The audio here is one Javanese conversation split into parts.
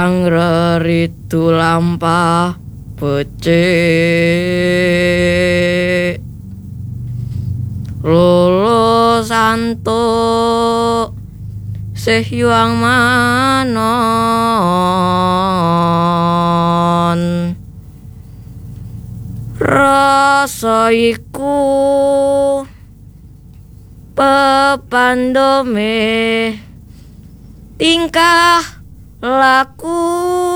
Angreritu lampah becik Lolo santo sih yuang manon rasa iku pepandome tingkah laku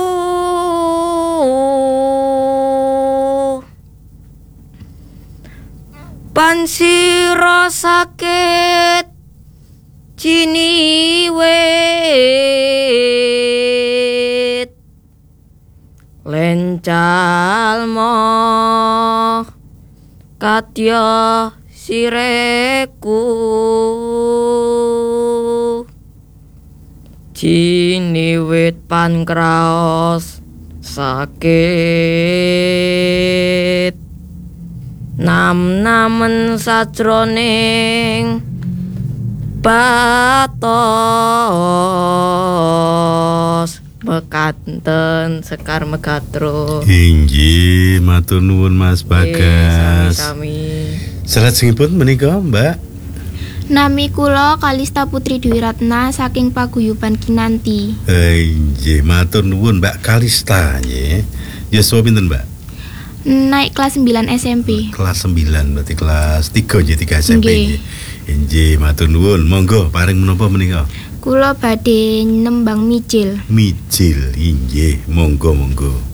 pansira sakit ciniwit lencal moh katya sireku ciniwit pankraos sakit nam-namen sajroning batos mekanten sekar megatro. Inggih, matur nuwun Mas Bagas. Sami-sami. Salajengipun menika, Mbak. Nami kula Kalista Putri Dwi Ratna saking paguyuban Kinanti. Inggih, matur nuwun Mbak Kalista nggih. Yuswa pinten, Mbak? Naik kelas 9 SMP. Kelas 9 berarti kelas 3 nggih, 3 SMP nggih. Inggih, matur nuwun. Monggo paring menapa menika? Kula badhe nembang mijil. Mijil, inggih, monggo.